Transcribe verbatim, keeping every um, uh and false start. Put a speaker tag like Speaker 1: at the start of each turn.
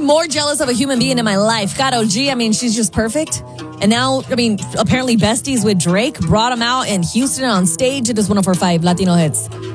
Speaker 1: more jealous of a human being in my life. Karol G, I mean, she's just perfect. And now, I mean, apparently besties with Drake brought him out in Houston on stage. It is one of her five Latino hits.